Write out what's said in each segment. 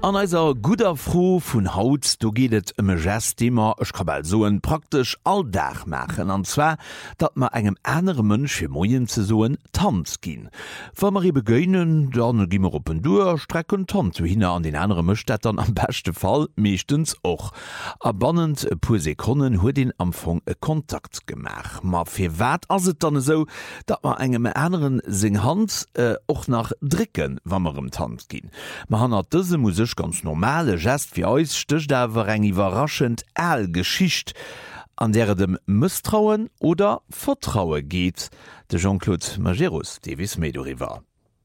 An eiser guter Froh vun Haut, du gehtt e Gest immer ech kann bald soen praktisch alldach machen, anzwer, dat ma engem enere Mënsch fir Moien ze soen Tanz ginn. Wa Marie begéinen, dann gimmer op en Duer strecken Tan zu hinne an den enere Mëstättern am beste Fall meeschtens och. Abannend e pu Sekunden huet den Amfang e Kontakt gemach. Ma fir wat as et dann so, dat ma engem eneren sing Hand och nach Dricken, wammerem Tanz ginn. Ma han hat dëse Musik ganz normale Gest wie eus stöcht awer eng iwraschend Geschicht, an der dem Misstrauen oder Vertraue geht. De Jean-Claude Majerus, de wis méi doriwer.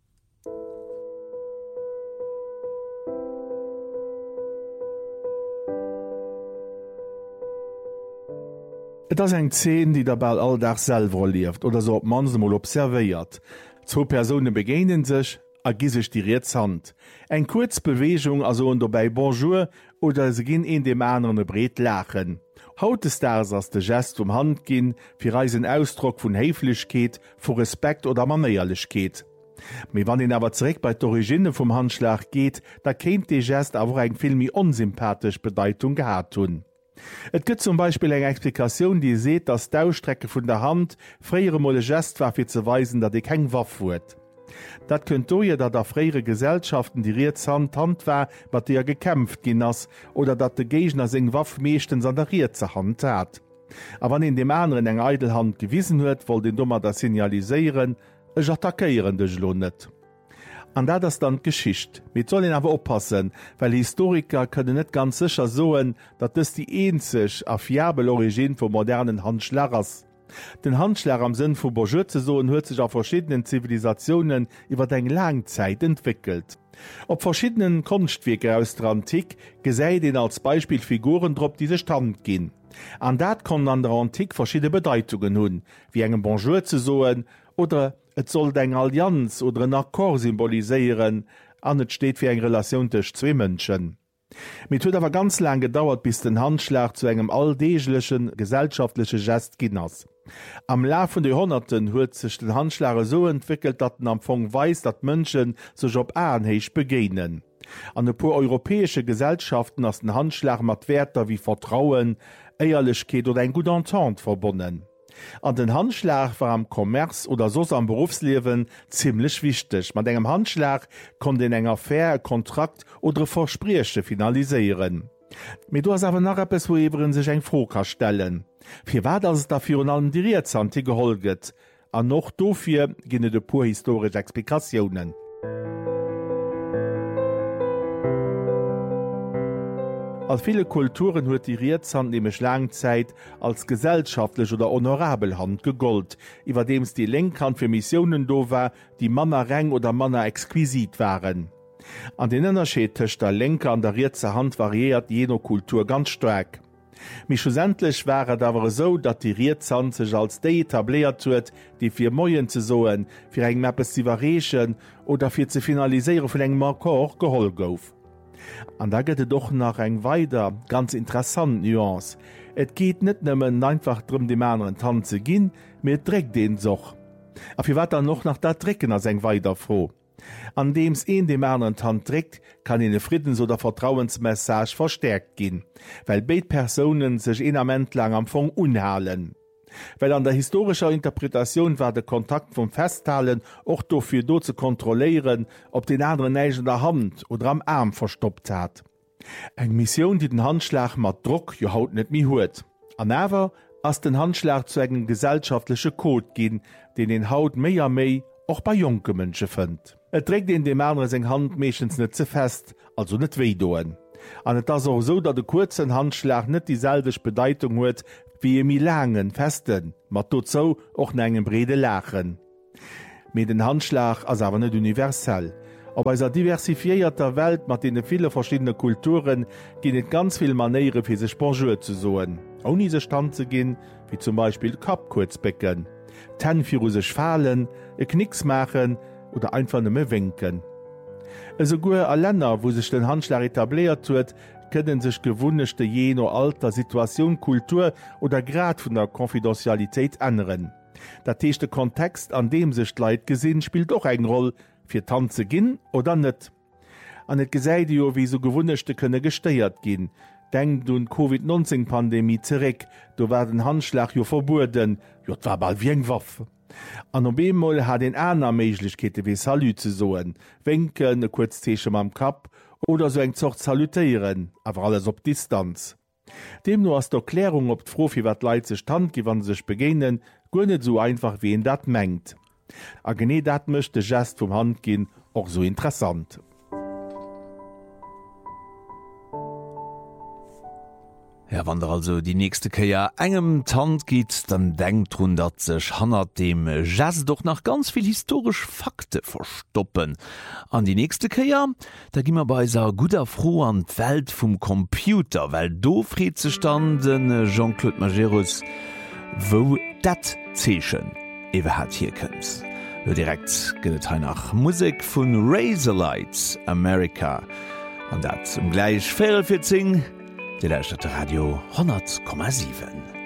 Et ass eng Zeen, die der Ball alldach selwer lieft oder so op mansemmol observéiert. Zwo Personen begenen sech, gi sech die Reetshand. Eng kurz Bewegung also dabei Bonjour oder se ginn en dem anderen Bret lachen. Hautes ders ass de Gest Hand ginn, fir reisen Ausdruck vun Heiflichkeet, vu Respekt oder Manéierlichkeet. Mei wann den awer zerek bei d'Origine vum Handschlag geht, da kenint de Gest awer eng filmi unsympathisch Bedeutung gehat hunn. Et gëtt zum Beispiel eng Explikationun, die seet, dass d'Ausstrecke vun der Hand fréiere molle Gest war fir ze weisen, dat de keng Waff huet. Dat könnt doje, dat der freiere Gesellschaften die Reetshand Hand war, wat der gekämpft gin ass oder dat de Gegner seg Waff meeschtens an der Reetze Hand hat. A wann in dem anderen eng Eidelhand gewissen huet, woll den Dummer das signaliseieren, ech attackéieren dech lonet. An dat das dann Geschicht. Mit sollen awer oppassen, weil Historiker kënne net ganz sicher soen, dat dës die eenzech a fiabel Origin vu modernen Handschlagers. Den Handschlag am Sinn vu Bourgeoisie huet sich auf verschiedenen Zivilisationen iwwer eng Langzeit entwickelt. Op verschiedenen Kunstwerke aus der Antik gesäit den als Beispiel Figuren drop diese Stand ginn. An dat kon an der Antik verschiedene Bedeutungen hunn, wie engem Bonjour zu soen oder et soll eng Allianz oder en Akkor symboliseieren, an et steht fir eng Relation tech zwe Mënschen. Mit huet awer ganz lang gedauert, bis den Handschlag zu engem alldeeglechen gesellschaftliche Gest ginnners. Am Lauf vun de Jahrhunderten huet sech den Handschlager so entwickelt, dat den Amfang weis, dat Mënschen sech op Ähnheich begenen. An e puer europäesche Gesellschaften ass den Handschlag mat Werter wie Vertrauen, Eierlechkeet oder eng gut Entente verbonnen. An den Handschlag war am Kommerz oder sos am Berufslewen ziemlich wichtig. Mat engem Handschlag kon den enger Fair, Kontrakt oder Versprieche finaliseieren. Mit du as awer nach appes wo iwwen sech eng Froka stellen. Fir wat ass dafir an allem die Reetshand geholget, an noch dofir ginne de pur historische Explikationen. Als viele Kulturen huet die Reetshand nemech Langzeit als gesellschaftlich oder honorabel Hand gegolt, iwwer dems die Lenkhand fir Missionen do war, die Manner reng oder Manner exquisit waren. An den Ënnerscheed tëcht der Lenker an der Reetze Hand variiert jener Kultur ganz stark. Mi schlussendlich wäre dawer so, dat die Reetshand sech als déi etabliert huet, die fir Moien ze soen, fir eng Mappes zu warechen oder fir ze finaliseieren vun eng Markor geholl gouf. An da gëtt doch nach eng weider ganz interessant Nuance. Et geht net nëmmen einfach drum de Mäneren Tan ze ginn, mir dreck den soch. A fir wat noch nach dat Drecken as eng weider froh. An dems een de Mäneren Tan trägt, kann in e Friedens- oder Vertrauensmessage verstärkt ginn, weil beid Personen sech enament lang am Fong unhalen. Weil an der historischer Interpretation war der Kontakt vom Festhalen auch dafür do zu kontrollieren, ob den anderen Neige in der Hand oder am Arm verstoppt hat. Eng Mission, die den Handschlag mat Druck jo haut net mi huet. An awer ass den Handschlag zu engem gesellschaftliche Code gin, den Haut méi auch bei junge Mënsche fënnt. Et trägt den dem anderen seg Hand meschens net ze fest, also net weh doen. An et as auch so, dat de kurzen Handschlag net dieselbech Bedeutung huet, wie mi langen festen, mat tot zo och engem brede lachen. Mit den Handschlag as awer net universell. Op eiser diversifierter Welt mat de viele verschiedene Kulturen ginn et ganz viel Maniere fir sech Bonjour zu soen. Oni se stand ze ginn, wie zum Beispiel Kapkurzbecken, Tenfir sech fallen, e Knicks machen oder einfach nëmme winken. eso goe a Länner, wo sech den Handschlag etabliert huet, kënnen sech gewunnechte jener alter Situation, Kultur oder Grad vun der Konfidentialitéit ändern. Der techte Kontext, an dem sech Leiit gesinn, spielt auch eng Roll, fir Tanze ginn oder net. an et Gesäidio wie so gewunnechte kënne gesteiert ginn. Denkt du COVID-19-Pandemie zerek, du war den Handschlag jo verbuden, jot war bald wie eng Waffe. An op Bemol hat den Äner Meiglichkete wie Salu ze soen, wenken e Kurzzeche am Kap oder so eng zocht salutéieren, awer alles op Distanz. Dem nur as d'Erklärung op d'Frofi wat Leiit ze stand gewann sech begenen, gonnet so einfach wie en dat mengt. A gené dat mëcht de Gest vum Hand ginn och so interessant. Ja, wann der also die nächste Käier engem Tant geht, dann denkt run, dat sech hannner dem Jazz doch nach ganz viel historisch Fakte verstoppen. An die nächste Käier, da gimmer bei sa guter Froh an d'Welt vum Computer, weil do fried ze standen Jean-Claude Majerus, wo dat Zeechen ewe hat hier kënnt. Direkt gëtt he nach Musik vun Razorlights America. An dat gleich 4:14. Die Leistadt Radio 100,7.